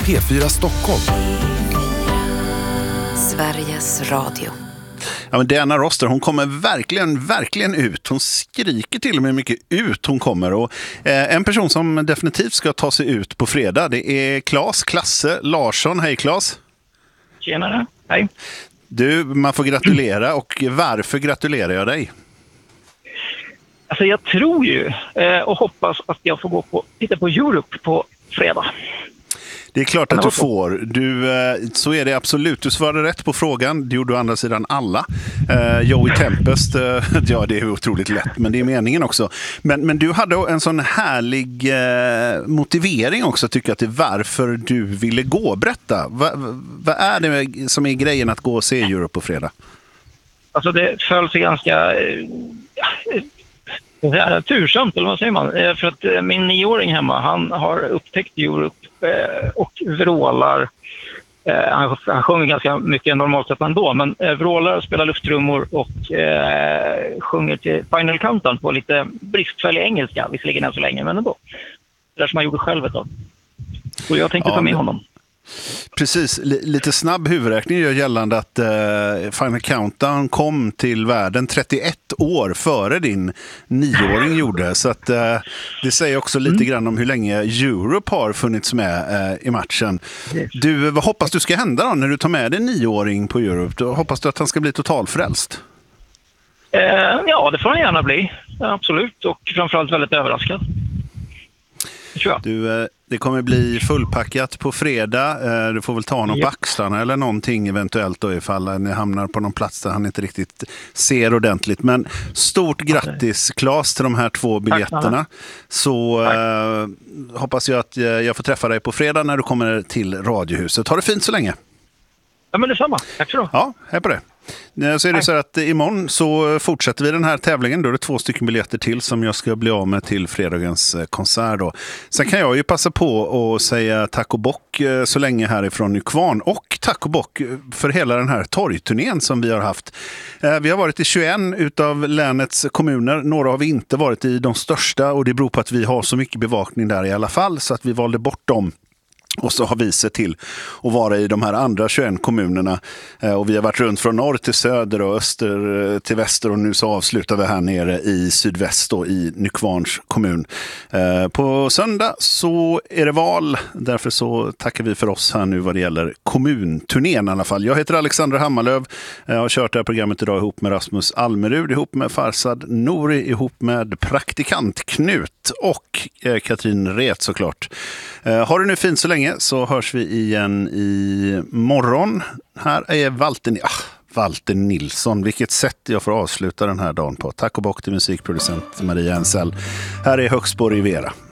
P4 Stockholm. Sveriges Radio. Ja, men Diana Roster, hon kommer verkligen ut. Hon skriker till och med mycket ut hon kommer. Och, en person som definitivt ska ta sig ut på fredag, det är Claes Klasse Larsson. Hej Claes. Tjenare, hej. Du, man får gratulera. Och varför gratulerar jag dig? Alltså jag tror ju och hoppas att jag får titta på Europe på fredag. Det är klart att du får. Så är det absolut. Du svarade rätt på frågan. Det gjorde å andra sidan alla. Joey Tempest, ja det är otroligt lätt, men det är meningen också. Men du hade en sån härlig motivering också, tycker jag, till varför du ville gå. Berätta, vad är det som är grejen att gå och se Europe på fredag? Alltså det föll sig ganska tursamt, eller vad säger man? För att min 9-åring hemma, han har upptäckt Europe och vrålar. Han sjunger ganska mycket normalt sett ändå, men vrålar, spelar lufttrummor och sjunger till Final Countdown på lite bristfällig engelska, visserligen än så länge, men ändå. Det där som han gjorde själv ett tag. Så jag tänkte ta med honom. Precis, lite snabb huvudräkning gör gällande att Final Countdown kom till världen 31 år före din 9-åring gjorde. Så att det säger också lite grann om hur länge Europe har funnits med i matchen. Du, vad hoppas du ska hända då när du tar med din 9-åring på Europe? Då hoppas du att han ska bli totalfrälst? Ja, det får han gärna bli. Absolut, och framförallt väldigt överraskad. Du, det kommer bli fullpackat på fredag. Du får väl ta honom på axlarna eller någonting eventuellt då, ifall ni hamnar på någon plats där han inte riktigt ser ordentligt. Men stort grattis Claes till de här 2 biljetterna. Så hoppas jag att jag får träffa dig på fredag när du kommer till Radiohuset. Ha det fint så länge. Ja, men detsamma. Tack så. Ja, hej på det. Så är det så att imorgon så fortsätter vi den här tävlingen. Då är det 2 stycken biljetter till som jag ska bli av med till fredagens konsert då. Sen kan jag ju passa på att säga tack och bock så länge härifrån Nykvarn. Och tack och bock för hela den här torgturnén som vi har haft. Vi har varit i 21 utav länets kommuner. Några har vi inte varit i de största, och det beror på att vi har så mycket bevakning där i alla fall, så att vi valde bort dem. Och så har vi sett till att vara i de här andra 21 kommunerna. Och vi har varit runt från norr till söder och öster till väster. Och nu så avslutar vi här nere i sydväst då, i Nykvarns kommun. På söndag så är det val. Därför så tackar vi för oss här nu vad det gäller kommunturnén i alla fall. Jag heter Alexander Hammarlöv. Jag har kört det här programmet idag ihop med Rasmus Almerud, ihop med Farsad Nouri, ihop med praktikant Knut och Katrin Ret såklart. Har du nu fint så länge, så hörs vi igen i morgon. Här är Walter Nilsson. Vilket sätt jag får avsluta den här dagen på. Tack och bock till musikproducent Maria Ensel. Här är Högst på Rivera.